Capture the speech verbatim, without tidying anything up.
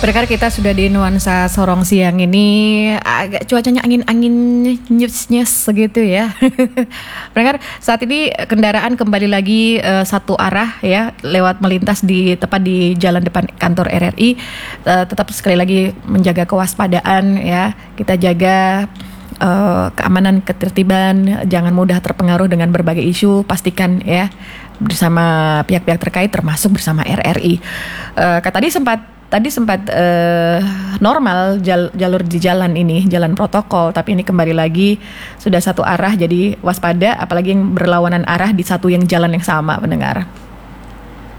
Pendengar, kita sudah di nuansa Sorong siang ini, agak cuacanya angin-angin nyes-nyes segitu ya. Pendengar, saat ini kendaraan kembali lagi uh, satu arah ya, lewat melintas di tepat di jalan depan kantor R R I. Uh, tetap sekali lagi menjaga kewaspadaan ya. Kita jaga uh, keamanan, ketertiban, jangan mudah terpengaruh dengan berbagai isu. Pastikan ya bersama pihak-pihak terkait, termasuk bersama R R I. Uh, tadi sempat Tadi sempat uh, normal jal, jalur di jalan ini, jalan protokol, tapi ini kembali lagi sudah satu arah, jadi waspada, apalagi yang berlawanan arah di satu yang jalan yang sama, pendengar.